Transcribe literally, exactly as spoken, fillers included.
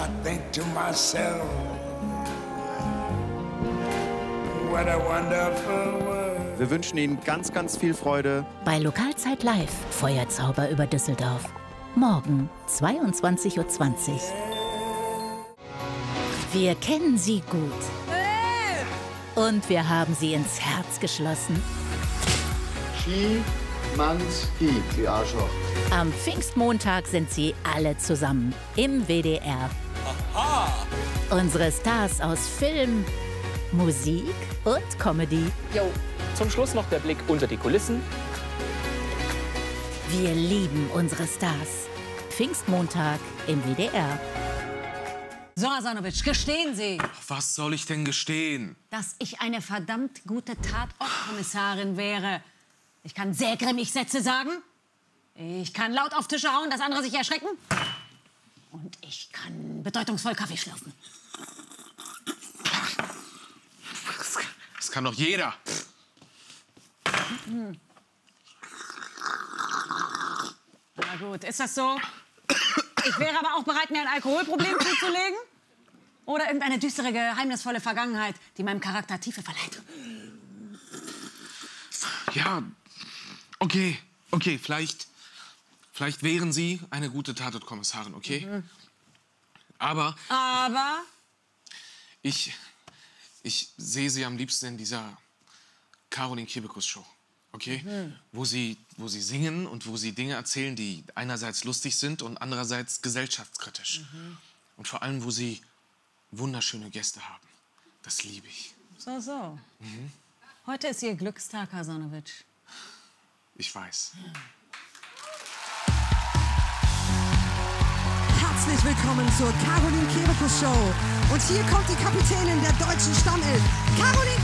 I think to myself, what a wonderful world. Wir wünschen Ihnen ganz, ganz viel Freude bei Lokalzeit Live, Feuerzauber über Düsseldorf. Morgen, zweiundzwanzig Uhr zwanzig. Wir kennen Sie gut. Und wir haben Sie ins Herz geschlossen. Schimanski, die Arschloch. Am Pfingstmontag sind Sie alle zusammen im W D R. Aha. Unsere Stars aus Film, Musik und Comedy. Jo, zum Schluss noch der Blick unter die Kulissen. Wir lieben unsere Stars. Pfingstmontag im W D R. So, Asanovic, gestehen Sie, Was soll ich denn gestehen? dass ich eine verdammt gute Tatortkommissarin wäre. Ich kann sehr grimmig Sätze sagen. Ich kann laut auf Tische hauen, dass andere sich erschrecken. Und ich kann bedeutungsvoll Kaffee schlürfen. Das, das kann doch jeder. Mhm. Na gut, ist das so? Ich wäre aber auch bereit, mir ein Alkoholproblem zuzulegen. Oder irgendeine düstere, geheimnisvolle Vergangenheit, die meinem Charakter Tiefe verleiht. Ja, okay, okay, vielleicht, vielleicht wären Sie eine gute Tatortkommissarin, okay? Mhm. Aber Aber ich, ich sehe Sie am liebsten in dieser Caroline Kebekus Show, okay? Mhm. Wo Sie, wo Sie singen und wo Sie Dinge erzählen, die einerseits lustig sind und andererseits gesellschaftskritisch. Mhm. Und vor allem, wo Sie wunderschöne Gäste haben. Das liebe ich. so, so. Mhm. Heute ist Ihr Glückstag, Hasanovic. Ich weiß. Herzlich willkommen zur Caroline Kebekus Show. Und hier kommt die Kapitänin der deutschen Stammelf, Caroline